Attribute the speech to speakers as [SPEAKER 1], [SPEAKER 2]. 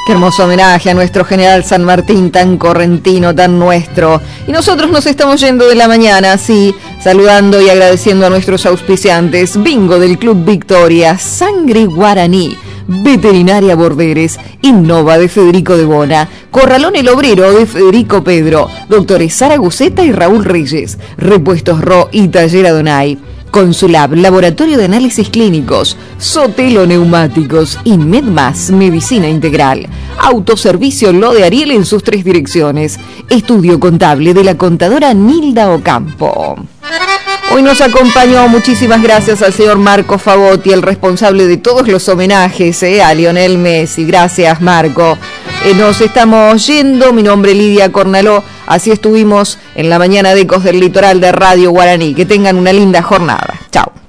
[SPEAKER 1] Qué hermoso homenaje a nuestro general San Martín, tan correntino, tan nuestro. Y nosotros nos estamos yendo de la mañana, sí, saludando y agradeciendo a nuestros auspiciantes. Bingo del Club Victoria, Sangre Guaraní, Veterinaria Borderes, Innova de Federico de Bona, Corralón El Obrero de Federico Pedro, Doctores Sara Guceta y Raúl Reyes, Repuestos Ro y Taller Adonai, Consulab, Laboratorio de Análisis Clínicos, Sotelo Neumáticos y Medmas, Medicina Integral, Autoservicio Lo de Ariel en sus 3 direcciones, Estudio Contable de la contadora Nilda Ocampo. Hoy nos acompañó, muchísimas gracias al señor Marco Favotti, el responsable de todos los homenajes a Lionel Messi. Gracias, Marco. Nos estamos yendo, mi nombre es Lidia Cornaló, así estuvimos en la mañana de Ecos del Litoral de Radio Guaraní. Que tengan una linda jornada. Chao.